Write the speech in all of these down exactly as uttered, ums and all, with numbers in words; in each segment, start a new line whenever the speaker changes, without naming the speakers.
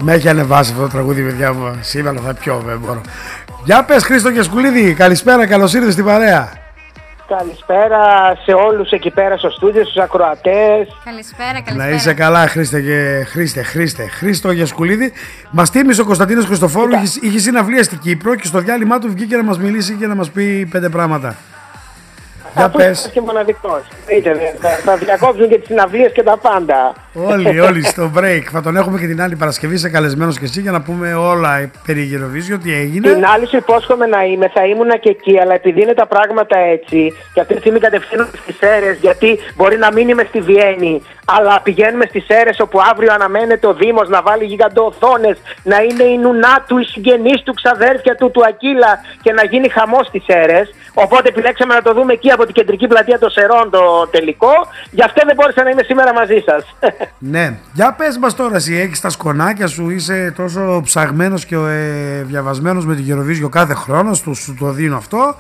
Με έχει ανεβάσει αυτό το τραγούδι, παιδιά μου. Σήμερα θα πιω, δεν μπορώ. Για πες, Χρήστο Γεσκουλίδη, καλησπέρα, καλώς ήρθες στην παρέα.
Καλησπέρα σε όλους εκεί πέρα στο στούντιο, στους ακροατές.
Καλησπέρα, καλησπέρα.
Να είσαι καλά, Χρήστε και Χρήστε, Χρήστε, Χρήστο Γεσκουλίδη. Μας τίμησε ο Κωνσταντίνος Χριστοφόρου, είχε, είχε συναυλία στην Κύπρο και στο διάλειμμα του βγήκε να μας μιλήσει και να μας πει πέντε πράγματα. Για πες.
Και μοναδικός. Είτε, θα, θα διακόψουν και τις συναυλίες και τα πάντα.
Όλοι, όλοι στο break. Θα τον έχουμε και την άλλη Παρασκευή σε καλεσμένος και εσύ για να πούμε όλα περί Eurovision, τι έγινε.
Την άλλη σου υπόσχομαι να είμαι, θα ήμουνα και εκεί, αλλά επειδή είναι τα πράγματα έτσι, και αυτή τη στιγμή κατευθύνομαι στις Σέρρες, γιατί μπορεί να μην είμαι στη Βιέννη, αλλά πηγαίνουμε στις Σέρρες όπου αύριο αναμένεται ο Δήμος να βάλει γιγαντοοθόνες, να είναι η νουνά του, οι συγγενείς του, ξαδέρφια του, του Ακύλα και να γίνει χαμός στις Σέρρες. Οπότε επιλέξαμε να το δούμε εκεί από την κεντρική πλατεία των Σερών το τελικό. Γι' αυτό δεν μπόρεσα να είμαι σήμερα μαζί σας.
Ναι. Για πες μας τώρα, εσύ έχεις τα σκονάκια σου, είσαι τόσο ψαγμένος και ε, διαβασμένος με την Eurovision κάθε χρόνο, σου, σου το δίνω αυτό.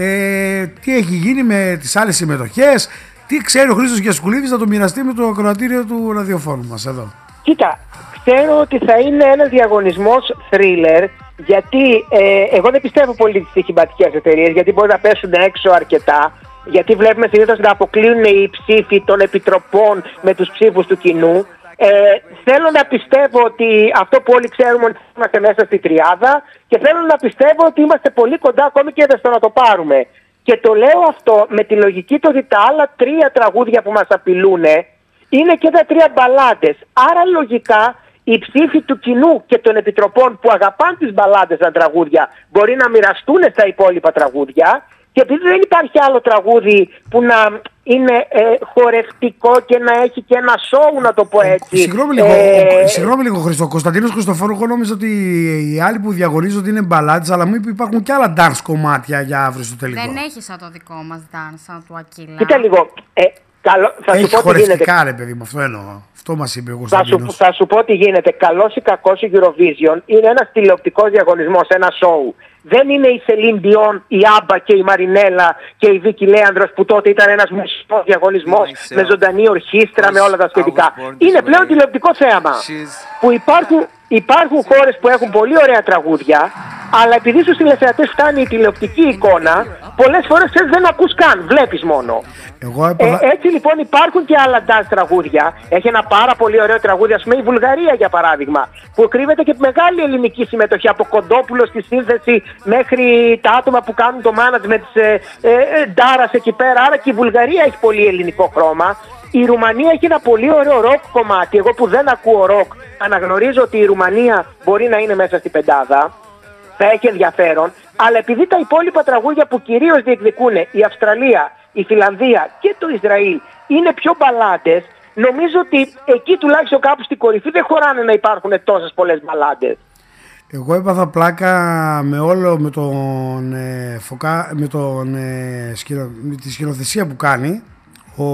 Ε, τι έχει γίνει με τις άλλες συμμετοχές, τι ξέρει ο Χρήστος Γεσκουλίδης να το μοιραστεί με το ακροατήριο του ραδιοφόρου μας εδώ.
Κοίτα, ξέρω ότι θα είναι ένας διαγωνισμός thriller, γιατί ε, εγώ δεν πιστεύω πολύ στις στοιχηματικές εταιρείες, γιατί μπορεί να πέσουν έξω αρκετά, γιατί βλέπουμε συνήθως να αποκλείουν οι ψήφοι των επιτροπών με τους ψήφους του κοινού. Ε, θέλω να πιστεύω ότι αυτό που όλοι ξέρουμε ότι είμαστε μέσα στη τριάδα και θέλω να πιστεύω ότι είμαστε πολύ κοντά ακόμη και στο να το πάρουμε. Και το λέω αυτό με τη λογική το ότι τα άλλα τρία τραγούδια που μας απειλούν είναι και τα τρία μπαλάντες. Άρα λογικά οι ψήφοι του κοινού και των επιτροπών που αγαπάνε τις μπαλάντες σαν τραγούδια μπορεί να μοιραστούν στα υπόλοιπα τραγούδια. Και επειδή δεν υπάρχει άλλο τραγούδι που να είναι ε, χορευτικό και να έχει και ένα σόου, να το πω έτσι.
Συγγνώμη λίγο,
ε,
συγγνώμη λίγο Χριστό. Ο Κωνσταντίνος Χριστοφόρου, εγώ νόμιζα ότι οι άλλοι που διαγωνίζονται είναι μπαλάντες, αλλά μου είπε υπάρχουν και άλλα dance κομμάτια για αύριο στο τελικό.
Δεν έχει σαν το δικό μας dance, σαν του Ακύλα.
Κοίτα λίγο. Ε, καλό, θα
έχει
σου πω τι γίνεται.
χορευτικά, ρε παιδί μου, αυτό εννοώ. Αυτό μας είπε ο
Θα
Κωνσταντίνος.
σου, θα σου πω τι γίνεται. Καλός ή κακός η Eurovision είναι ένας τηλεοπτικός διαγωνισμός, ένα σόου. Δεν είναι η Σελίν Διόν, η Άμπα και η Μαρινέλα και η Βίκη Λέανδρος που τότε ήταν ένας μουσικός διαγωνισμός με ζωντανή ορχήστρα, με όλα τα σχετικά. Είναι πλέον τηλεοπτικό θέαμα. Που υπάρχουν, υπάρχουν χώρες που έχουν πολύ ωραία τραγούδια, αλλά επειδή στους τηλεθεατές φτάνει η τηλεοπτική εικόνα, πολλές φορές δεν ακούς καν, βλέπεις μόνο.
Εγώ έπαλα...
ε, έτσι λοιπόν υπάρχουν και άλλα dance τραγούδια. Έχει ένα πάρα πολύ ωραίο τραγούδι, ας πούμε η Βουλγαρία για παράδειγμα, που κρύβεται και μεγάλη ελληνική συμμετοχή από Κοντόπουλο στη σύνθεση μέχρι τα άτομα που κάνουν το management της ε, ε, Ντάρας εκεί πέρα. Άρα και η Βουλγαρία έχει πολύ ελληνικό χρώμα. Η Ρουμανία έχει ένα πολύ ωραίο ροκ κομμάτι. Εγώ που δεν ακούω ροκ, αναγνωρίζω ότι η Ρουμανία μπορεί να είναι μέσα στην πεντάδα. Θα έχει ενδιαφέρον. Αλλά επειδή τα υπόλοιπα τραγούδια που κυρίως διεκδικούν η Αυστραλία, η Φιλανδία και το Ισραήλ είναι πιο μπαλάντες, νομίζω ότι εκεί τουλάχιστον κάπου στην κορυφή δεν χωράνε να υπάρχουν τόσες πολλές μπαλάντες.
Εγώ έπαθα πλάκα με όλο με τον ε, Φωκά, με, τον, ε, σκηρο, με τη σκηνοθεσία που κάνει ο...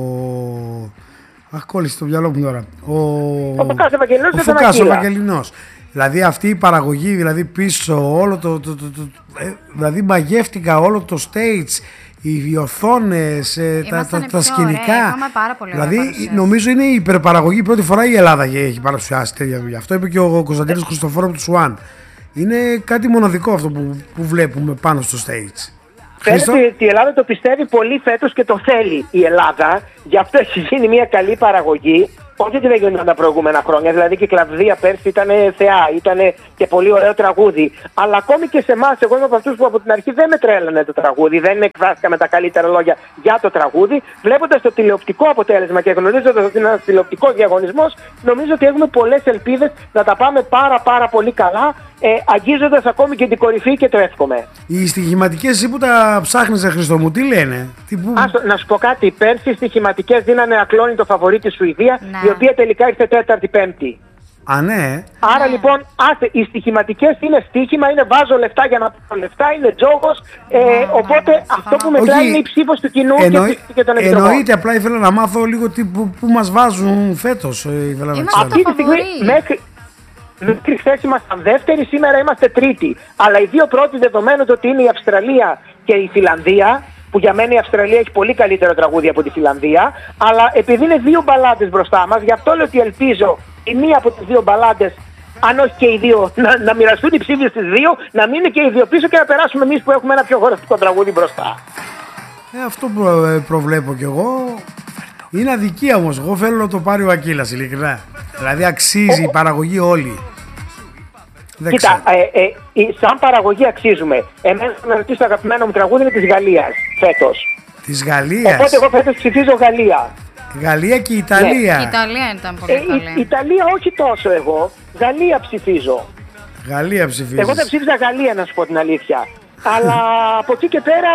Αχ, κόλλησε το μυαλό μου τώρα. Ο,
ο Φωκάς Ευαγγελινός.
Ο Φωκάς Ευαγγελινός. Δηλαδή αυτή η παραγωγή, δηλαδή πίσω όλο το, το, το, το ε, δηλαδή μαγεύτηκα όλο το stage, οι οθόνες, ε, τα, τα, τα σκηνικά.
Ωραία,
δηλαδή νομίζω είναι η υπερπαραγωγή. Πρώτη φορά η Ελλάδα έχει παρουσιάσει τέτοια δουλειά. Αυτό είπε και ο Κωνσταντίνος Χριστοφόρου από του Σουάν. Είναι κάτι μοναδικό αυτό που, που βλέπουμε πάνω στο stage.
Φαίνεται ότι η Ελλάδα το πιστεύει πολύ φέτος και το θέλει η Ελλάδα. Γι' αυτό έχει γίνει μια καλή παραγωγή. Όχι ότι δεν γίνονταν τα προηγούμενα χρόνια, δηλαδή και η Κλαβδία πέρσι ήταν θεά, ήταν και πολύ ωραίο τραγούδι. Αλλά ακόμη και σε εμάς, εγώ είμαι από αυτούς που από την αρχή δεν με τρέλανε το τραγούδι, δεν εκφράστηκα με τα καλύτερα λόγια για το τραγούδι. Βλέποντας το τηλεοπτικό αποτέλεσμα και γνωρίζοντας ότι είναι ένας τηλεοπτικός διαγωνισμός, νομίζω ότι έχουμε πολλές ελπίδες να τα πάμε πάρα πάρα πολύ καλά, ε, αγγίζοντας ακόμη και την κορυφή και το εύχομαι.
Οι στοιχηματικές εσύ που τα ψάχνεις, Χριστό μου, τι λένε? Τι που...
Ας, να σου πω κάτι, πέρσι οι στοιχηματικές δίνανε ακλόνητο φαβορί τη Σουηδία,
να.
η οποία τελικά ήρθε τέταρτη-πέμπτη.
Α, ναι.
Άρα
ναι.
λοιπόν, άστε, οι στοιχηματικές είναι στοίχημα, είναι βάζω λεφτά για να πάρω λεφτά, είναι τζόγος. Ε,
ναι,
οπότε
ναι,
αυτό που μετράει
Όχι,
είναι η ψήφος του κοινού
εννοεί,
και, και των επιτροπών.
Εννοείται, απλά ήθελα να μάθω λίγο τι, που, που μας βάζουν φέτος. Ήθελα να ξέρω.
Αυτή τη στιγμή, μέχρι, μέχρι χθες ήμασταν δεύτερη, σήμερα είμαστε τρίτη. Αλλά οι δύο πρώτοι δεδομένου ότι είναι η Αυστραλία και η Φιλανδία, που για μένα η Αυστραλία έχει πολύ καλύτερο τραγούδι από τη Φιλανδία, αλλά επειδή είναι δύο μπαλάντες μπροστά μας, γι' αυτό λέω ότι ελπίζω η μία από τις δύο μπαλάντες Αν όχι και οι δύο, να, να μοιραστούν οι ψήφοι στις δύο, να μείνουν και οι δύο πίσω και να περάσουμε εμείς που έχουμε ένα πιο χορευτικό τραγούδι μπροστά.
Ε, αυτό προ, ε, προβλέπω κι εγώ. Είναι αδικία όμως. Εγώ θέλω να το πάρει ο Ακύλας, ειλικρινά. Δηλαδή αξίζει η παραγωγή όλη. Δεν
Κοίτα, ε, ε, ε, σαν παραγωγή αξίζουμε. Εμένα να ρωτήσω το αγαπημένο μου τραγούδι είναι της Γαλλίας φέτος.
Της Γαλλίας.
Οπότε εγώ φέτος ψηφίζω Γαλλία.
Γαλλία και Ιταλία.
Η Ιταλία ήταν πολύ
Ε,
καλή.
η, Ιταλία όχι τόσο εγώ. Γαλλία ψηφίζω.
Γαλλία ψηφίζεις.
Εγώ δεν ψήφιζα Γαλλία, να σου πω την αλήθεια. Αλλά από εκεί και πέρα,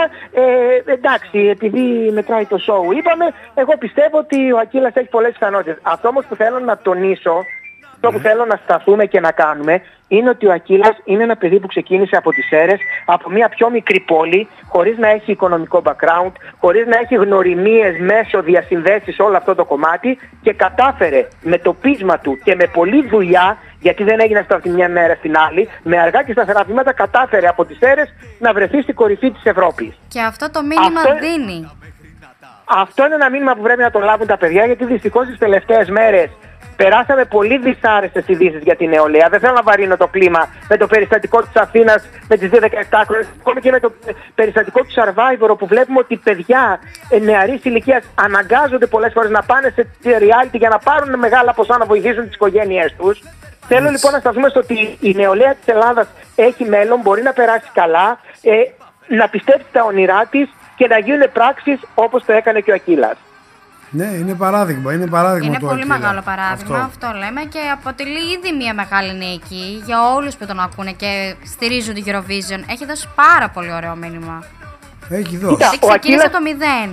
ε, εντάξει, επειδή μετράει το show, είπαμε, εγώ πιστεύω ότι ο Ακύλας έχει πολλές πιθανότητες. Αυτό όμως που θέλω να τονίσω, αυτό που θέλω να σταθούμε και να κάνουμε, είναι ότι ο Ακύλας είναι ένα παιδί που ξεκίνησε από τις Σέρρες, από μια πιο μικρή πόλη, χωρίς να έχει οικονομικό background, χωρίς να έχει γνωριμίες μέσω διασυνδέσεις σε όλο αυτό το κομμάτι και κατάφερε με το πείσμα του και με πολλή δουλειά, γιατί δεν έγινε αυτό από τη μια μέρα στην άλλη, με αργά και σταθερά βήματα κατάφερε από τις Σέρρες να βρεθεί στην κορυφή της Ευρώπης.
Και αυτό το μήνυμα
Αυτό...
δίνει.
Αυτό είναι ένα μήνυμα που πρέπει να το λάβουν τα παιδιά, γιατί δυστυχώς τις τελευταίες μέρες περάσαμε πολύ δυσάρεστες ειδήσεις για την νεολαία. Δεν θέλω να βαρύνω το κλίμα με το περιστατικό της Αθήνας με τις δύο δεκαεπτάχρονες, ακόμη και με το περιστατικό του Survivor, όπου βλέπουμε ότι παιδιά νεαρής ηλικίας αναγκάζονται πολλές φορές να πάνε σε reality για να πάρουν μεγάλα ποσά να βοηθήσουν τις οικογένειές τους. Θέλω λοιπόν να σταθούμε στο ότι η νεολαία της Ελλάδας έχει μέλλον, μπορεί να περάσει καλά, ε, να πιστέψει τα όνειρά της και να γίνουν πράξεις όπως το έκανε και ο Ακύλας.
Ναι, είναι παράδειγμα. Είναι, παράδειγμα
Είναι
του
πολύ
Ακύλα.
μεγάλο παράδειγμα,
Αυτό.
αυτό. λέμε, και αποτελεί ήδη μια μεγάλη νίκη για όλους που τον ακούνε και στηρίζουν την Eurovision. Έχει δώσει πάρα πολύ ωραίο μήνυμα.
Έχει δώσει.
Κοίτα,
Γιατί
ο
ξεκίνησε
Ακύλας-
το μηδέν.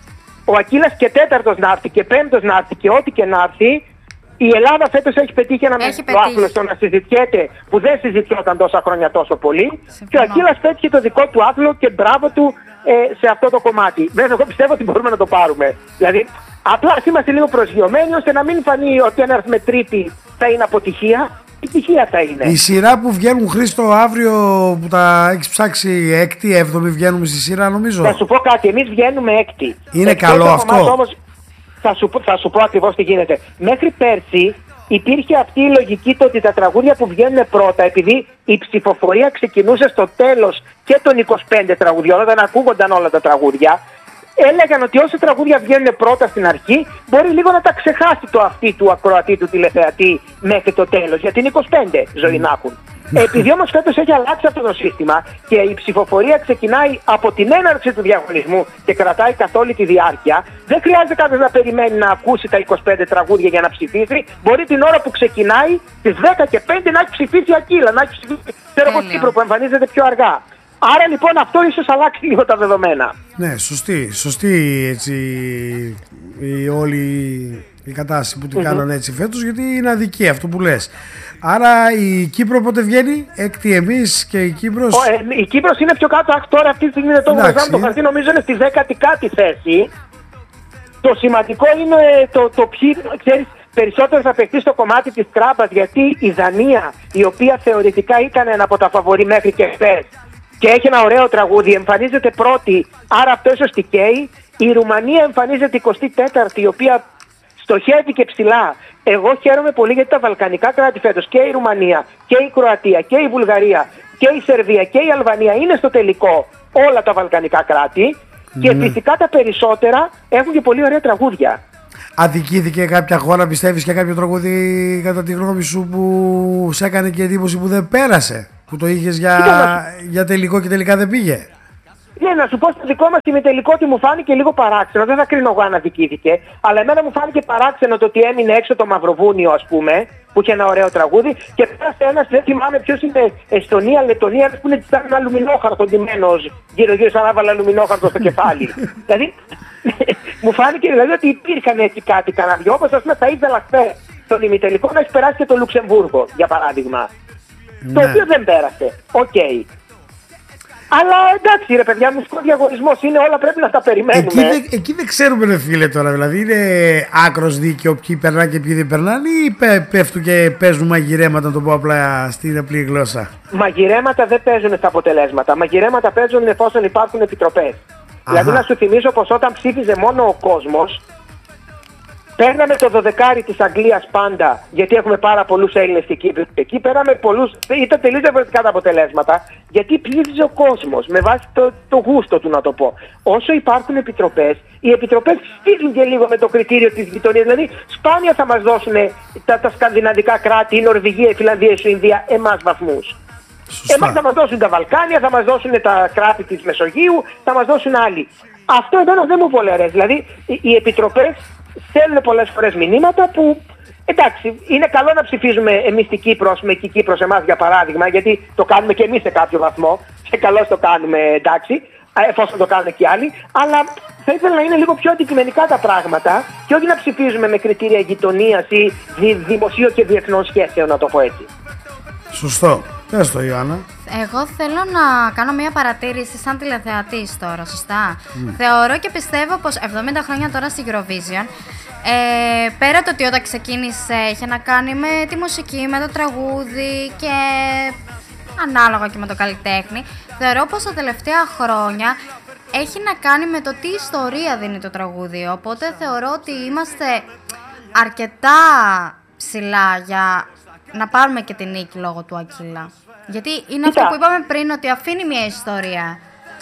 Ο Ακύλας και τέταρτος να έρθει και πέμπτος να έρθει και ό,τι και να έρθει, η Ελλάδα φέτος έχει πετύχει ένα
Έχει
μεγάλο άθλο
πετύχει.
στο να συζητιέται που δεν συζητιόταν τόσα χρόνια τόσο πολύ.
Συμφωνώ.
Και ο Ακύλας πέτυχε το δικό του άθλο και μπράβο του ε, σε αυτό το κομμάτι. Βέβαια, εγώ πιστεύω ότι μπορούμε να το πάρουμε. Δηλαδή, απλά ας είμαστε λίγο προσγειωμένοι ώστε να μην φανεί ότι αν έρθουμε τρίτη θα είναι αποτυχία. Επιτυχία θα είναι.
Η σειρά που βγαίνουν, Χρήστο, αύριο που τα έχεις ψάξει έκτη, έβδομη βγαίνουμε στη σειρά, νομίζω.
Θα σου πω κάτι, εμείς βγαίνουμε έκτη.
Είναι
Εκτός
καλό
από
αυτό.
εμάς όμως, θα, σου, πω- θα σου πω ακριβώς τι γίνεται. Μέχρι πέρσι υπήρχε αυτή η λογική το ότι τα τραγούδια που βγαίνουν πρώτα, επειδή η ψηφοφορία ξεκινούσε στο τέλος και των είκοσι πέντε τραγουδιών, όταν ακούγονταν όλα τα τραγούδια, έλεγαν ότι όσα τραγούδια βγαίνουν πρώτα στην αρχή, μπορεί λίγο να τα ξεχάσει το αυτή του ακροατή, του τηλεθεατή μέχρι το τέλος. Γιατί είναι είκοσι πέντε ζωή να έχουν. Επειδή όμως φέτος έχει αλλάξει αυτό το σύστημα και η ψηφοφορία ξεκινάει από την έναρξη του διαγωνισμού και κρατάει καθ' όλη τη διάρκεια, δεν χρειάζεται κάποιος να περιμένει να ακούσει τα είκοσι πέντε τραγούδια για να ψηφίσει. Μπορεί την ώρα που ξεκινάει, στις δέκα και πέντε, να έχει ψηφίσει ο Ακύλα, να έχει ψηφίσει ξέρω εγώ,
Τέλεια.
Κύπρο που εμφανίζεται πιο αργά. Άρα λοιπόν αυτό ίσως αλλάξει λίγο τα δεδομένα.
Ναι, σωστή, σωστή έτσι η όλη η κατάσταση που την
Mm-hmm.
κάνανε έτσι φέτος, γιατί είναι αδικία αυτό που λες. Άρα η Κύπρο πότε βγαίνει, έκτη εμείς και η Κύπρος.
Ο, ε, η Κύπρος είναι πιο κάτω, αχ, τώρα αυτή τη στιγμή δεν το
Εντάξει.
γνωρίζαμε, το χαρτί νομίζω είναι στη δέκατη κάτι θέση. Το σημαντικό είναι ε, το, το ποιοι, ξέρεις, περισσότερο θα παιχτεί στο κομμάτι της τράπας, γιατί η Δανία, η οποία θεωρητικά ήταν ένα από τα φαβορί μέχρι και χθες και έχει ένα ωραίο τραγούδι, εμφανίζεται πρώτη, άρα αυτό ίσως τι καίει. Η Ρουμανία εμφανίζεται εικοστή τέταρτη, η οποία στοχεύει και ψηλά. Εγώ χαίρομαι πολύ γιατί τα βαλκανικά κράτη φέτος, και η Ρουμανία και η Κροατία και η Βουλγαρία και η Σερβία και η Αλβανία είναι στο τελικό, όλα τα βαλκανικά κράτη. Και φυσικά τα περισσότερα έχουν και πολύ ωραία τραγούδια.
Αδικήθηκε κάποια χώρα, πιστεύεις, και κάποιο τραγούδι κατά τη γνώμη σου που σε έκανε και εντύπωση που δεν πέρασε, που το είχες για, για τελικό και τελικά δεν πήγε?
Ναι, να σου πω στο δικό μας ημιτελικό ότι μου φάνηκε λίγο παράξενο. Δεν θα κρίνω εγώ αν αδικήθηκε. Αλλά εμένα μου φάνηκε παράξενο το ότι έμεινε έξω το Μαυροβούνιο, ας πούμε, που είχε ένα ωραίο τραγούδι. Και πέρασε ένας, δεν θυμάμαι ποιος είναι, Εστονία, Λετωνία, που είναι σαν ένα αλουμινόχαρτο ντυμένος γύρω-γύρω, σαν να έβαλε αλουμινόχαρτο στο κεφάλι. Δηλαδή, μου φάνηκε δηλαδή ότι υπήρχαν έτσι κάτι κανένα δυο. Όπως ας πούμε θα ήθελα χθες στον ημιτελικό να έχει περάσει και το Λουξεμβούργο, για παράδειγμα.
Ναι.
Το οποίο δεν πέρασε. Οκ. Okay. Αλλά εντάξει ρε παιδιά, μουσικό διαγωνισμός είναι, όλα πρέπει να τα περιμένουμε.
Εκεί, δεν, εκεί δεν ξέρουμε ρε φίλε τώρα, δηλαδή είναι άκρος δίκαιο ποιοι περνάνε και ποιοι δεν περνάνε, ή πέ, πέφτουν και παίζουν μαγειρέματα, να το πω απλά στην απλή γλώσσα?
Μαγειρέματα δεν παίζουν στα αποτελέσματα. Μαγειρέματα παίζουν εφόσον υπάρχουν επιτροπές. Δηλαδή να σου θυμίσω πως όταν ψήφιζε μόνο ο κόσμος, Παίρναμε το δωδεκάρι της Αγγλίας πάντα, γιατί έχουμε πάρα πολλούς Έλληνες και Κύπρους εκεί. Παίρναμε πολλούς, ήταν τελείως διαφορετικά τα αποτελέσματα, γιατί πλήθυζε ο κόσμος, με βάση το, το γούστο του να το πω. Όσο υπάρχουν επιτροπές, οι επιτροπές στείλουν και λίγο με το κριτήριο της γειτονίας. Δηλαδή, σπάνια θα μας δώσουν τα, τα σκανδιναβικά κράτη, η Νορβηγία, η Φιλανδία, η Σουηδία, εμάς βαθμούς. Εμάς θα μας δώσουν τα Βαλκάνια, θα μας δώσουν τα κράτη της Μεσογείου, θα μας δώσουν άλλοι. Αυτό εμένα δεν μου πολύ αρέσει. Δηλαδή, οι, οι επιτροπές στέλνουν πολλές φορές μηνύματα που, εντάξει, είναι καλό να ψηφίζουμε εμείς την Κύπρο, με την Κύπρο σε εμάς για παράδειγμα, γιατί το κάνουμε και εμείς σε κάποιο βαθμό, και καλώς το κάνουμε, εντάξει, εφόσον το κάνουν και άλλοι, αλλά θα ήθελα να είναι λίγο πιο αντικειμενικά τα πράγματα και όχι να ψηφίζουμε με κριτήρια γειτονίας ή δη, δημοσίου και διεθνών σχέσεων, να το πω έτσι.
Σωστό. Πες το, Ιωάννα.
Εγώ θέλω να κάνω μια παρατήρηση σαν τηλεθεατής τώρα, σωστά. Mm. Θεωρώ και πιστεύω πως εβδομήντα χρόνια τώρα στη Eurovision, ε, πέρα το ότι όταν ξεκίνησε είχε να κάνει με τη μουσική, με το τραγούδι και ανάλογα και με το καλλιτέχνη, θεωρώ πως τα τελευταία χρόνια έχει να κάνει με το τι ιστορία δίνει το τραγούδι. Οπότε θεωρώ ότι είμαστε αρκετά ψηλά για να πάρουμε και την νίκη λόγω του Ακύλα. Γιατί είναι αυτό που είπαμε πριν, ότι αφήνει μια ιστορία.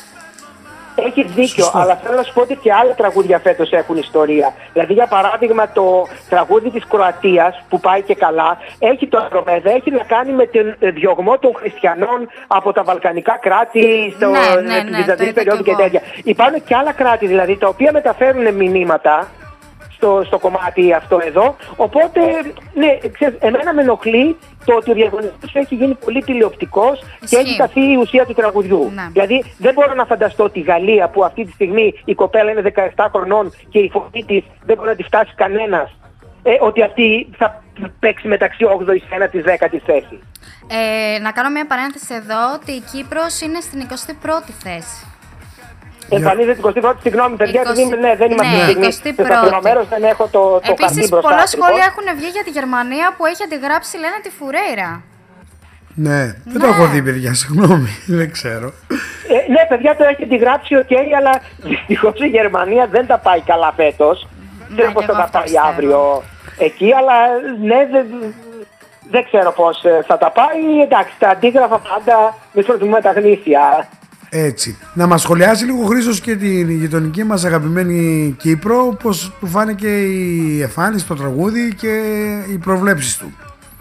Έχει δίκιο, Σωστό. Αλλά θέλω να σου πω ότι και άλλα τραγούδια φέτος έχουν ιστορία. Δηλαδή, για παράδειγμα, το τραγούδι της Κροατίας που πάει και καλά, έχει το Ανδρομέδα, έχει να κάνει με τον διωγμό των χριστιανών από τα βαλκανικά κράτη στο,
ναι, ναι,
τη
ναι,
Βυζαντινή περίοδο και τέτοια. Υπάρχουν και άλλα κράτη δηλαδή τα οποία μεταφέρουν μηνύματα στο, στο κομμάτι αυτό εδώ. Οπότε, ναι, ξέρεις, εμένα με ενοχλεί το ότι ο διαγωνισμός έχει γίνει πολύ τηλεοπτικός και έχει χαθεί η ουσία του τραγουδιού.
Να.
Δηλαδή, δεν μπορώ να φανταστώ τη Γαλλία που αυτή τη στιγμή η κοπέλα είναι δεκαεπτά χρονών και η φωνή της δεν μπορεί να τη φτάσει κανένας, ε, ότι αυτή θα παίξει μεταξύ όγδοη και ένατη δέκατη θέση.
Ε, να κάνω μια παρένθεση εδώ, ότι η Κύπρος είναι στην εικοστή πρώτη θέση.
Εμφανίζεται την εικοστή πρώτη, συγγνώμη παιδιά,
είκοσι...
ναι, ναι, δεν είμαστε
ναι,
στιγμή. Σε το μέρος δεν έχω το, το χαρτί μπροστά.
Επίσης, πολλά σχόλια έχουν βγει για τη Γερμανία που έχει αντιγράψει, λένε, τη Φουρέιρα.
Ναι,
ναι.
δεν το έχω δει, παιδιά, συγγνώμη, δεν ξέρω.
Ε, ναι, παιδιά, το έχει αντιγράψει, οκ, okay, αλλά δυστυχώς η Γερμανία δεν τα πάει καλά φέτος.
Ναι,
δεν ξέρω πώς θα τα πάει ξέρω. αύριο εκεί, αλλά ναι, δεν, δεν ξέρω πώς θα τα πάει. Εντάξει, τα αντίγραφα πάντα μη προτιμούμε τα γνήσια.
Έτσι. Να μας σχολιάσει λίγο ο Χρήστος και την γειτονική μας αγαπημένη Κύπρο, πώς του φάνηκε η εμφάνιση, το τραγούδι και οι προβλέψεις του.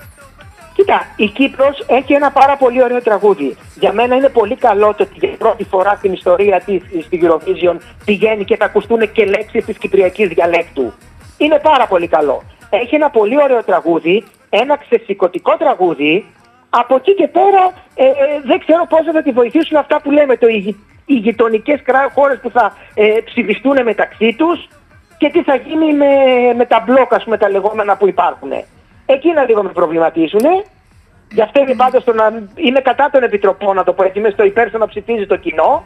Κοίτα, η Κύπρος έχει ένα πάρα πολύ ωραίο τραγούδι. Για μένα είναι πολύ καλό το ότι για πρώτη φορά στην ιστορία της στη Eurovision πηγαίνει και θα ακουστούν και λέξεις της κυπριακής διαλέκτου. Είναι πάρα πολύ καλό. Έχει ένα πολύ ωραίο τραγούδι, ένα ξεσηκωτικό τραγούδι. Από εκεί και πέρα ε, ε, δεν ξέρω πώς θα τη βοηθήσουν αυτά που λέμε, το, οι, οι γειτονικές χώρες που θα ε, ψηφιστούν μεταξύ τους και τι θα γίνει με, με τα μπλοκ, ας πούμε, τα λεγόμενα που υπάρχουν. Εκείνα λίγο με προβληματίζουν. Γι' αυτό είμαι πάντως το να είμαι κατά των επιτροπών, να το πω έτσι, είμαι στο υπέρ στο να ψηφίζει το κοινό.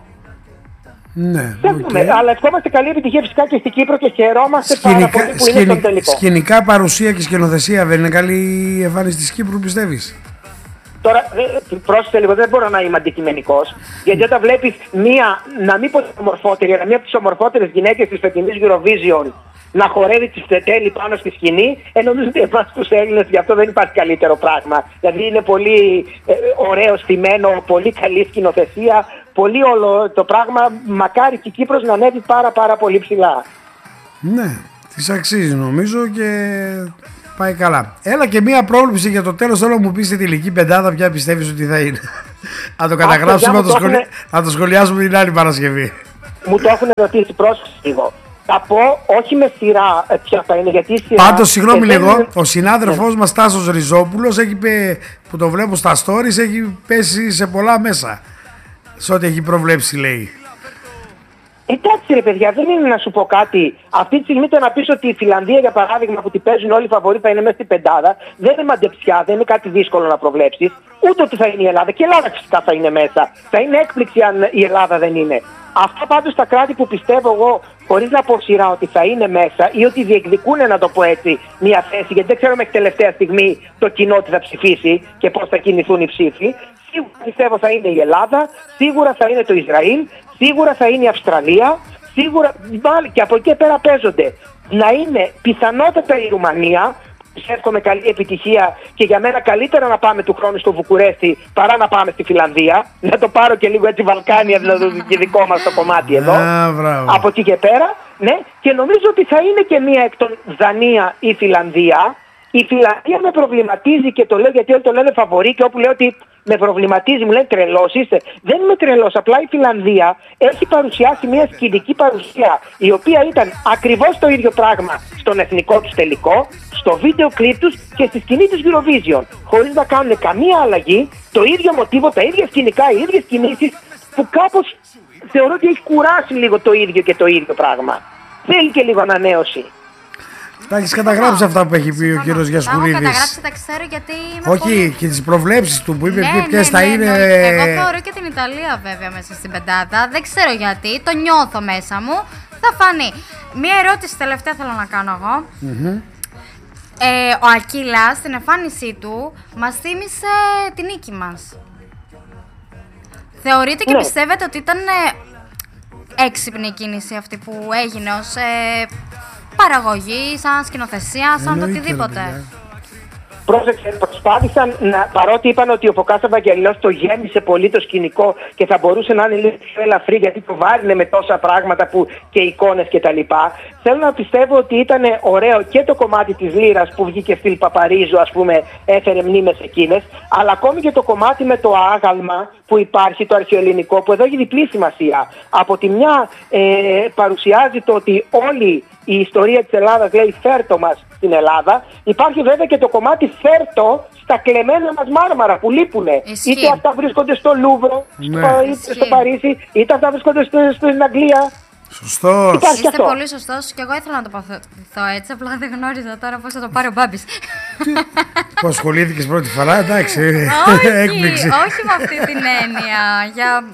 Ναι,
okay. Αλλά ευχόμαστε καλή επιτυχία φυσικά και στην Κύπρο και χαιρόμαστε
σκηνικά,
πάρα πολύ που
σκηνικά,
είναι στον τελικό.
Σκηνικά παρουσία και σκηνοθεσία δεν είναι καλή η εμφάνιση της Κύπρου, πιστεύεις?
Τώρα, πρόσεχε λίγο, δεν μπορώ να είμαι αντικειμενικός, γιατί όταν βλέπεις μία, να μην πω την ομορφότερη, αλλά μία από τις ομορφότερες γυναίκες της φετινής Eurovision να χορεύει τις φετέλη πάνω στη σκηνή, ε, νομίζω ότι εμάς τους Έλληνες γι' αυτό δεν υπάρχει καλύτερο πράγμα. Δηλαδή είναι πολύ ε, ωραίο στημένο, πολύ καλή σκηνοθεσία, πολύ όλο το πράγμα, μακάρι και η Κύπρος να ανέβει πάρα πάρα πολύ ψηλά.
Ναι, της αξίζει νομίζω και πάει καλά. Έλα και μία πρόβλεψη για το τέλος, θέλω να μου πεις τη τελική πεντάδα ποια πιστεύεις ότι θα είναι. Να το καταγράψουμε, να το, σχολι... έχουν... το σχολιάσουμε την άλλη Παρασκευή.
Μου το έχουν ρωτήσει, πρόσεξε λίγο. Θα πω όχι με σειρά ποια θα είναι, γιατί η σειρά...
Πάντως, συγγνώμη λίγο, είναι... ο συνάδελφός ναι. μας Τάσος Ριζόπουλος έχει πέ... που το βλέπω στα stories, έχει πέσει σε πολλά μέσα. Σε ό,τι έχει προβλέψει, λέει.
Εντάξει ρε παιδιά, δεν είναι να σου πω κάτι. Αυτή τη στιγμή το να πεις ότι η Φιλανδία, για παράδειγμα, που την παίζουν όλοι οι φαβοροί, θα είναι μέσα στην πεντάδα, δεν είναι μαντεψιά, δεν είναι κάτι δύσκολο να προβλέψεις. Ούτε ότι θα είναι η Ελλάδα. Και η Ελλάδα φυσικά θα είναι μέσα. Θα είναι έκπληξη αν η Ελλάδα δεν είναι. Αυτά πάντως τα κράτη που πιστεύω εγώ, χωρίς να πω σειρά, ότι θα είναι μέσα ή ότι διεκδικούν, να το πω έτσι, μια θέση, γιατί δεν ξέρω μέχρι τελευταία στιγμή το κοινό τι θα ψηφίσει και πώς θα κινηθούν οι ψήφοι. Σίγουρα πιστεύω θα είναι η Ελλάδα, σίγουρα θα είναι το Ισραήλ, σίγουρα θα είναι η Αυστραλία, σίγουρα και από εκεί πέρα παίζονται να είναι πιθανότατα η Ρουμανία. Εύχομαι καλή επιτυχία και για μένα καλύτερα να πάμε του χρόνου στο Βουκουρέστι παρά να πάμε στη Φιλανδία. Να το πάρω και λίγο έτσι Βαλκάνια, δηλαδή και δικό μας το κομμάτι εδώ.
Ah,
από εκεί και πέρα, ναι, και νομίζω ότι θα είναι και μία εκ των Δανία ή Φιλανδία. Η Φιλανδία με προβληματίζει και το λέω γιατί όλοι το λένε φαβορί και όπου λέω ότι με προβληματίζει μου λένε τρελός είστε. Δεν είμαι τρελός, απλά η Φιλανδία έχει παρουσιάσει μια σκηνική παρουσία η οποία ήταν ακριβώς το ίδιο πράγμα στον εθνικό τους τελικό, στο βίντεο κλιπ τους και στη σκηνή της Eurovision. Χωρίς να κάνουν καμία αλλαγή, το ίδιο μοτίβο, τα ίδια σκηνικά, οι ίδιες κινήσεις που κάπως θεωρώ ότι έχει κουράσει λίγο το ίδιο και το ίδιο πράγμα. Θέλει και λίγο ανανέωση.
Τα έχεις καταγράψει αυτά που έχει πει ο κύριος Γιασκουρίδης.
Τα έχω καταγράψει, τα ξέρω γιατί είμαι
Όχι,
πολύ...
και τις προβλέψεις του που είπε
ναι,
ποιες
ναι,
θα
ναι,
είναι.
Ναι. Εγώ θεωρώ και την Ιταλία βέβαια μέσα στην πεντάδα. Δεν ξέρω γιατί, το νιώθω μέσα μου. Θα φανεί. Μία ερώτηση τελευταία θέλω να κάνω εγώ.
Mm-hmm.
Ε, ο Ακύλας στην εμφάνισή του μας θύμισε την νίκη μας. Θεωρείτε και
ναι. πιστεύετε
ότι ήταν έξυπνη η κίνηση αυτή που έγινε ως ε, παραγωγή, σαν σκηνοθεσία, σαν το οτιδήποτε?
Πρόσεξε, προσπάθησαν να, παρότι είπαν ότι ο Φωκάς Ευαγγελιός το γέμισε πολύ το σκηνικό και θα μπορούσε να είναι λίγο πιο ελαφρύ γιατί το βάρινε με τόσα πράγματα που, και εικόνες κτλ. Θέλω να πιστεύω ότι ήταν ωραίο και το κομμάτι της λύρας που βγήκε Φιλ Παπαρίζου, ας πούμε, έφερε μνήμες εκείνες, αλλά ακόμη και το κομμάτι με το άγαλμα που υπάρχει, το αρχαιοελληνικό, που εδώ έχει διπλή σημασία. Από τη μια ε, παρουσιάζει το ότι όλη η ιστορία της Ελλάδας λέει φέρτο μας στην Ελλάδα. Υπάρχει βέβαια και το κομμάτι φέρτο στα κλεμμένα μας μάρμαρα που λείπουνε.
Ισχύει.
Είτε αυτά βρίσκονται στο Λούβρο,
ναι.
στο, στο Παρίσι, είτε αυτά βρίσκονται στο, στην Αγγλία.
Σωστός.
Είστε πολύ σωστός και εγώ ήθελα να το τοποθετηθώ έτσι, απλά δεν γνώριζα τώρα πώς θα το πάρει ο Μπάμπης.
Που ασχολήθηκες πρώτη φορά, εντάξει, έκπληξη.
Όχι με αυτή την έννοια, για...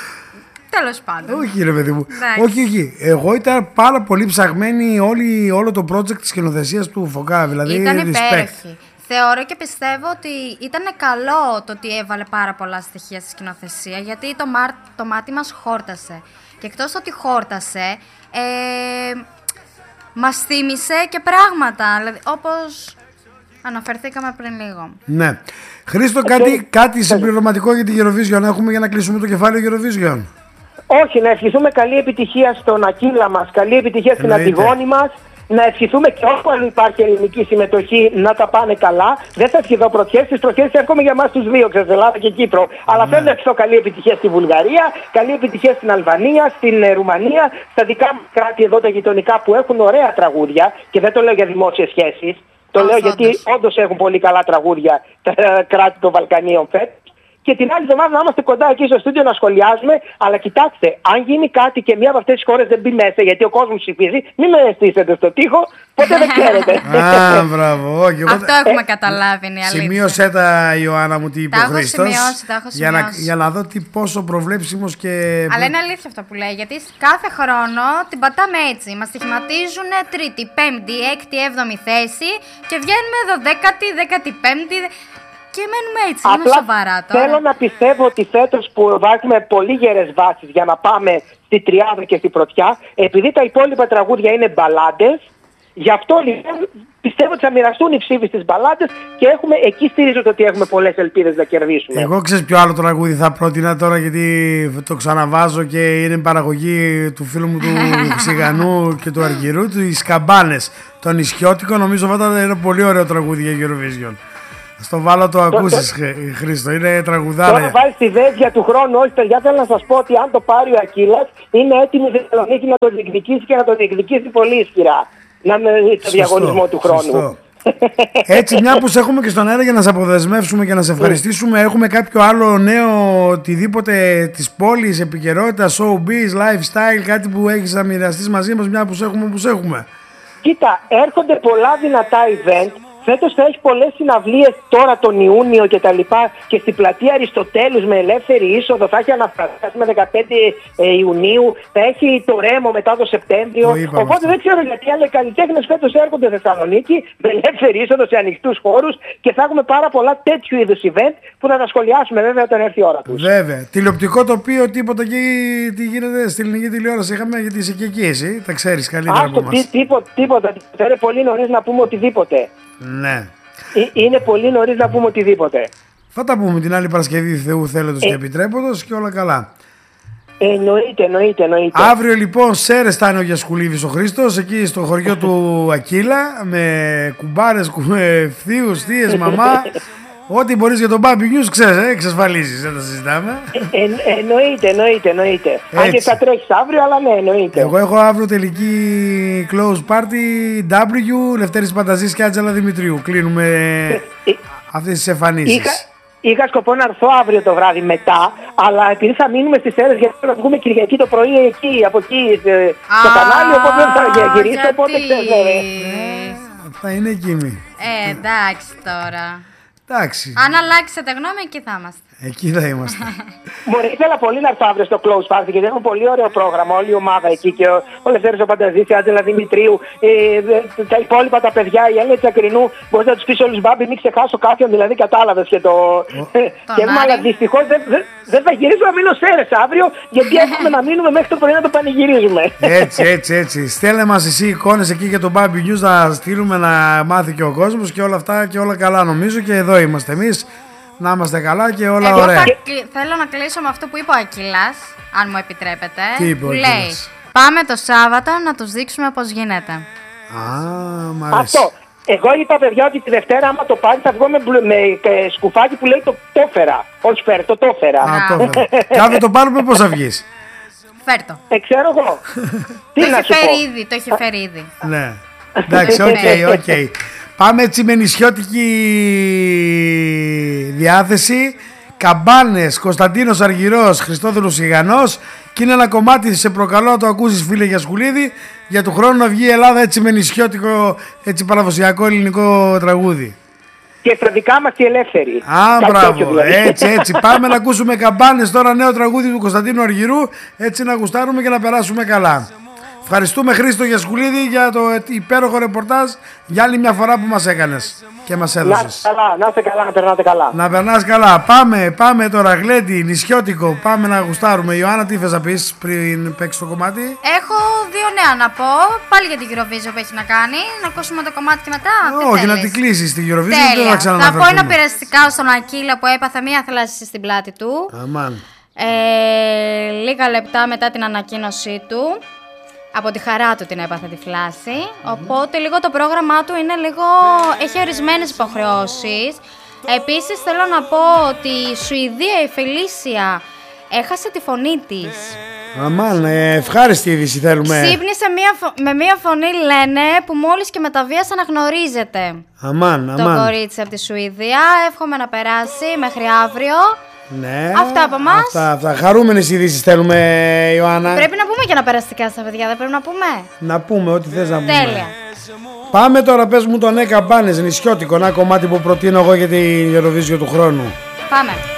Τέλος πάντων.
Όχι ρε παιδί μου, όχι, όχι. Εγώ ήταν πάρα πολύ ψαγμένη όλη, όλο το project της σκηνοθεσίας του Φωκά, δηλαδή
ήταν
respect.
υπέροχη. Θεωρώ και πιστεύω ότι ήταν καλό το ότι έβαλε πάρα πολλά στοιχεία στη σκηνοθεσία, γιατί το, μάρ, το μάτι μας χόρτασε. Και εκτός ότι χόρτασε, ε, μας θύμισε και πράγματα, δηλαδή, όπως αναφερθήκαμε πριν λίγο.
Ναι. Χρήστο, κάτι, κάτι συμπληρωματικό για τη Eurovision έχουμε για να κλείσουμε το κεφάλαιο Eurovision?
Όχι, να ευχηθούμε καλή επιτυχία στον Ακύλα μας, καλή επιτυχία στην Αντιγόνη μας. Να ευχηθούμε και όπου αν υπάρχει ελληνική συμμετοχή να τα πάνε καλά. Δεν θα ευχηθώ πρωτιές, τις πρωτιές εύχομαι για εμάς τους δύο, ξέρεις, Ελλάδα και Κύπρο. Αλλά θέλω να ευχηθώ καλή επιτυχία στη Βουλγαρία, καλή επιτυχία στην Αλβανία, στην ε, Ρουμανία, στα δικά μου κράτη εδώ τα γειτονικά που έχουν ωραία τραγούδια. Και δεν το λέω για δημόσιες σχέσεις. Το λέω γιατί όντως έχουν πολύ καλά τραγούδια τα κράτη των Βαλκανίων φέτος. Και την άλλη εβδομάδα να είμαστε κοντά εκεί στο στούντιο να σχολιάζουμε. Αλλά κοιτάξτε, αν γίνει κάτι και μία από αυτές τις χώρες δεν μπει μέσα γιατί ο κόσμος ψηφίζει, μην με στήσετε στο τοίχο, ποτέ δεν ξέρετε.
Α, μπράβο. Όχι, εγώ...
Αυτό έχουμε καταλάβει, είναι η αλήθεια.
Σημείωσέ τα, Ιωάννα μου, τι είπε ο Χρήστος.
Τα έχω σημειώσει, τα έχω σημειώσει.
Για να, για να δω τι πόσο προβλέψιμος και...
Αλλά είναι αλήθεια αυτό που λέει, γιατί κάθε χρόνο την πατάμε έτσι. Μας στοιχηματίζουν τρίτη, πέμπτη, έκτη, έβδομη θέση και βγαίνουμε δωδέκατη, δέκατη πέμπτη... Και μένουμε έτσι,
απλά
είναι σοβαρά τώρα.
Θέλω να πιστεύω ότι φέτος που βάζουμε πολύ γερές βάσεις για να πάμε στη τριάδα και στη πρωτιά, επειδή τα υπόλοιπα τραγούδια είναι μπαλάντες, γι' αυτό λοιπόν πιστεύω ότι θα μοιραστούν οι ψήφοι στις μπαλάντες και έχουμε, εκεί στηρίζω το ότι έχουμε πολλές ελπίδες να κερδίσουμε.
Εγώ ξέρεις ποιο άλλο τραγούδι θα πρότεινα τώρα, γιατί το ξαναβάζω και είναι παραγωγή του φίλου μου του Ξηγανού και του Αργυρού, του οι Σκαμπάνες, το νησιώτικο. Νομίζω θα ήταν ένα πολύ ωραίο τραγούδι για Eurovision. Στο βάλω το ακούσεις, Χρήστο, είναι τραγουδάρα.
Τώρα βάλεις τη δέσια του χρόνου, όχι παιδιά, θέλω να σας πω ότι αν το πάρει ο Ακύλας, είναι έτοιμη η Θεσσαλονίκη να το διεκδικήσει και να το διεκδικήσει πολύ ισχυρά. Να με το διαγωνισμό του χρόνου. Σωστό.
Έτσι, μια που σε έχουμε και στον αέρα για να σε αποδεσμεύσουμε και να σε ευχαριστήσουμε, έχουμε κάποιο άλλο νέο οτιδήποτε της πόλης, επικαιρότητα, showbiz, lifestyle, κάτι που έχεις να μοιραστείς μαζί μας, μια που σε έχουμε όπως έχουμε?
Κοίτα, έρχονται πολλά δυνατά event. φέτος θα έχει πολλές συναυλίες τώρα τον Ιούνιο και τα λοιπά, και στην πλατεία Αριστοτέλους με ελεύθερη είσοδο θα έχει αναστάσει με δεκαπέντε Ιουνίου, θα έχει το Ρέμο μετά το Σεπτέμβριο. Οπότε αυτό. Δεν ξέρω γιατί άλλοι καλλιτέχνες φέτος έρχονται Θεσσαλονίκη με ελεύθερη είσοδο σε ανοιχτούς χώρους, και θα έχουμε πάρα πολλά τέτοιου είδους event που θα τα σχολιάσουμε βέβαια όταν έρθει η ώρα τους.
Βέβαια. Τηλεοπτικό τοπίο, τίποτα εκεί, τι γίνεται στην ελληνική τηλεόραση είχαμε, γιατί είσαι και εκεί εσύ, τα ξέρεις καλύτερα από εμάς.
Τίποτα, τίποτα, τίποτα. Είναι πολύ νωρίς να πούμε οτιδήποτε.
Ναι.
Είναι πολύ νωρίς να πούμε οτιδήποτε.
Θα τα πούμε την άλλη Παρασκευή, Θεού θέλοντος ε... και επιτρέποντος, και όλα καλά.
Εννοείται, εννοείται, εννοείται.
Αύριο λοιπόν Σέρες θα είναι ο Γιασκουλίδης ο Χρήστος, εκεί στο χωριό του Ακύλα, με κουμπάρες, με θείους, θείες, μαμά. Ό,τι μπορείς για τον Bambi News, ξέρεις, ε, εξασφαλίζεις, δεν τα συζητάμε.
Ε, ε, εννοείται, εννοείται, εννοείται. Αν και θα τρέχεις αύριο, αλλά ναι, εννοείται.
Εγώ έχω αύριο τελική close party W, Λευτέρης Πανταζής και Άντζελα Δημητρίου. Κλείνουμε ε, αυτές τις εμφανίσεις.
Είχα, είχα σκοπό να έρθω αύριο το βράδυ μετά, αλλά επειδή θα μείνουμε στις Σέρες, γιατί θα βγούμε Κυριακή το πρωί εκεί, από εκεί στο κανάλι, οπότε δεν θα γυρίσω, οπότε ξέρετε.
Θα είναι εκείνη.
Ε, εντάξει τώρα.
Εντάξει.
Αν αλλάξετε γνώμη, εκεί θα είμαστε.
Εκεί θα είμαστε.
Μπορεί, ήθελα πολύ να έρθω αύριο στο Close Party, γιατί έχουμε πολύ ωραίο πρόγραμμα. Όλη η ομάδα εκεί, και ο, ο Λευτέρης ο Πανταζής, η Άντζελα Δημητρίου, ε, τα υπόλοιπα τα παιδιά, η Έλληνα Τσακρινού. Μπορεί να του πει όλου Bambi, μην ξεχάσω κάποιον, δηλαδή κατάλαβε και το. Και εγώ, αλλά δυστυχώς δεν, δεν, δεν θα γυρίσω να μείνω Σέρες αύριο, γιατί έχουμε να μείνουμε μέχρι το πρωί να το πανηγυρίζουμε.
Έτσι, έτσι, έτσι. Στέλνε μας εσύ εικόνες εκεί για το Bambi News, να στείλουμε να μάθει και ο κόσμος και όλα αυτά, και όλα καλά νομίζω, και εδώ είμαστε εμείς. Να είμαστε καλά και όλα
εγώ
ωραία.
Θα, θέλω να κλείσω με αυτό που είπε ο Ακύλας, αν μου επιτρέπετε.
Τι είπε
που
ο
λέει, πάμε το Σάββατο να τους δείξουμε πώς γίνεται.
Α, μ' αρέσει.
Αυτό. Εγώ είπα, παιδιά, ότι τη Δευτέρα άμα το πάρει θα βγω με, με σκουφάκι που λέει το τόφερα. Όχι φέρ, το τόφερα.
Α, τόφερα. Και αν δεν το πάρουμε πώς θα βγεις?
Φέρτο.
Ε, ξέρω εγώ. Τι
το
να
έχει
σου
φέρει
πω.
ήδη, το έχει φέρει ήδη.
Ναι. Εντάξει, οκ, οκ. Πάμε έτσι με νησιώτικη διάθεση. Καμπάνες, Κωνσταντίνος Αργυρός, Χριστόδουλος Ιγανός. Και είναι ένα κομμάτι, σε προκαλώ να το ακούσεις φίλε Γιασκουλίδη, για του χρόνου να βγει η Ελλάδα έτσι με νησιώτικο, έτσι παραδοσιακό ελληνικό τραγούδι.
Και στα δικά μας οι ελεύθεροι.
Α,
Κάτι
μπράβο,
δηλαδή.
έτσι, έτσι. Πάμε να ακούσουμε Καμπάνες τώρα, νέο τραγούδι του Κωνσταντίνου Αργυρού, έτσι να γουστάρουμε και να περάσουμε καλά. Ευχαριστούμε Χρήστο Γιασκουλίδη για το υπέροχο ρεπορτάζ για άλλη μια φορά που μας έκανες και μας έδωσες.
Να είστε καλά, να είστε καλά, να περνάτε καλά.
Να περνάς καλά. Πάμε, πάμε τώρα γλέντι, νησιώτικο, πάμε να γουστάρουμε. Ιωάννα, τι θες να πεις πριν παίξεις το κομμάτι?
Έχω δύο νέα να πω, πάλι για την Eurovision που έχει να κάνει. Να ακούσουμε το κομμάτι και μετά.
Όχι, να την κλείσεις την Eurovision.
Τέλεια.
Δεν θα ξαναναφερθούμε.
Θα πω ένα πειραστικά στον Ακύλα που έπαθε μία θλάση στην πλάτη του.
Αμάν.
Ε, λίγα λεπτά μετά την ανακοίνωσή του. Από τη χαρά του την έπαθε τη φλάση. Mm. Οπότε λίγο το πρόγραμμά του είναι λίγο... έχει ορισμένες υποχρεώσεις. Επίσης θέλω να πω ότι η Σουηδία, η Φελίσια, έχασε τη φωνή της.
Αμάν, ε, ευχάριστη είδηση θέλουμε.
Ξύπνησε μία φο... με μία φωνή, λένε, που μόλις και με τα βίας αναγνωρίζεται.
Αμάν,
το
αμάν.
κορίτσι από τη Σουηδία. Εύχομαι να περάσει μέχρι αύριο.
Ναι,
αυτά από εμάς.
Αυτά, αυτά. Χαρούμενες ειδήσεις θέλουμε, Ιωάννα.
Πρέπει να πούμε και να περαστικά στα παιδιά, δεν πρέπει να πούμε?
Να πούμε ό,τι θες να πούμε.
Τέλεια.
Πάμε τώρα, πες μου το ναι Καμπάνες, νησιώτικο, ένα κομμάτι που προτείνω εγώ για την Eurovision του χρόνου.
Πάμε.